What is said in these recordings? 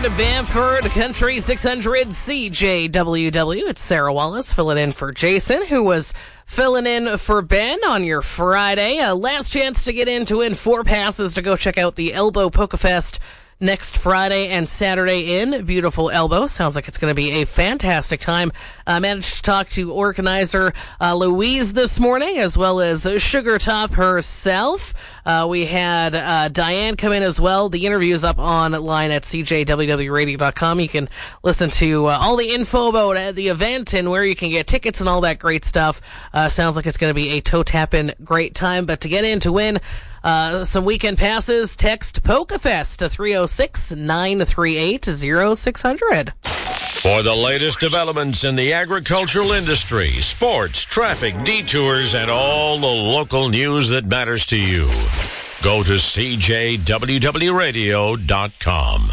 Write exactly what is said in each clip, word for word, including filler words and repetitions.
Concord, Bamford, Country six hundred C J W W. It's Sarah Wallace filling in for Jason, who was filling in for Ben on your Friday. Uh, last chance to get in to win four passes to go check out the Elbow Polka Fest next Friday and Saturday in beautiful Elbow. Sounds like it's going to be a fantastic time. I uh, managed to talk to organizer uh, Louise this morning, as well as Sugar Top herself. Uh, we had uh, Diane come in as well. The interview is up online at c j w w radio dot com. You can listen to uh, all the info about uh, the event and where you can get tickets and all that great stuff. Uh, sounds like it's going to be a toe-tapping great time. But to get in to win uh, some weekend passes, text PolkaFest to three oh six, nine three eight, oh six hundred. For the latest developments in the agricultural industry, sports, traffic, detours, and all the local news that matters to you, go to c j w w radio dot com.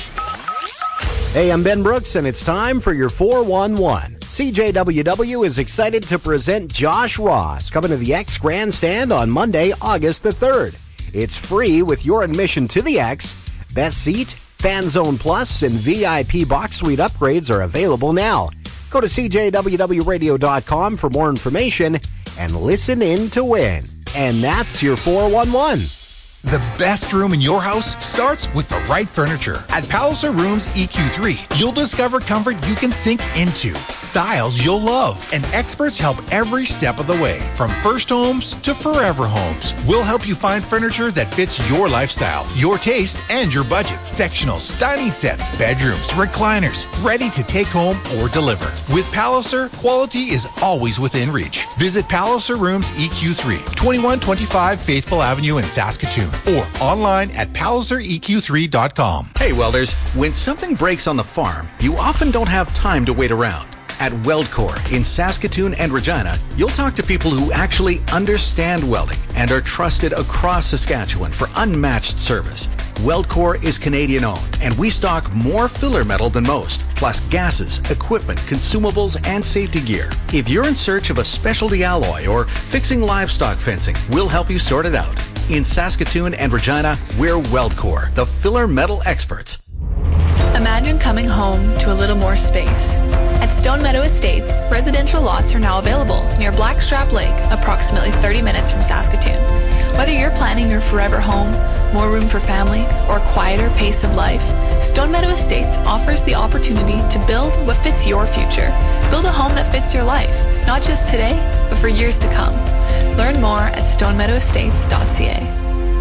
Hey, I'm Ben Brooks, and it's time for your four one one. C J W W is excited to present Josh Ross coming to the X Grandstand on Monday, August the third. It's free with your admission to the X. Best seat, Fan Zone Plus, and V I P box suite upgrades are available now. Go to c j w w radio dot com for more information and listen in to win. And that's your four one one. The best room in your house starts with the right furniture. At Palliser Rooms E Q three, you'll discover comfort you can sink into, styles you'll love, and experts help every step of the way. From first homes to forever homes, we'll help you find furniture that fits your lifestyle, your taste, and your budget. Sectionals, dining sets, bedrooms, recliners, ready to take home or deliver. With Palliser, quality is always within reach. Visit Palliser Rooms E Q three, twenty-one twenty-five Faithful Avenue in Saskatoon, or online at palliser e q three dot com. Hey welders, when something breaks on the farm, you often don't have time to wait around. At WeldCore in Saskatoon and Regina, you'll talk to people who actually understand welding and are trusted across Saskatchewan for unmatched service. WeldCore is Canadian-owned, and we stock more filler metal than most, plus gases, equipment, consumables, and safety gear. If you're in search of a specialty alloy or fixing livestock fencing, we'll help you sort it out. In Saskatoon and Regina, we're WeldCore, the filler metal experts. Imagine coming home to a little more space. At Stone Meadow Estates, residential lots are now available near Blackstrap Lake, approximately thirty minutes from Saskatoon. Whether you're planning your forever home, more room for family, or a quieter pace of life, Stone Meadow Estates offers the opportunity to build what fits your future. Build a home that fits your life, not just today, but for years to come. Learn more at stone meadow estates dot c a.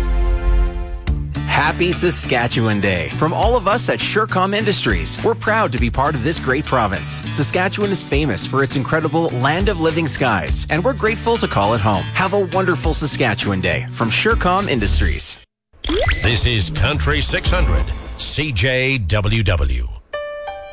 Happy Saskatchewan Day from all of us at SureCom Industries. We're proud to be part of this great province. Saskatchewan is famous for its incredible land of living skies, and we're grateful to call it home. Have a wonderful Saskatchewan Day from SureCom Industries. This is Country six hundred C J W W.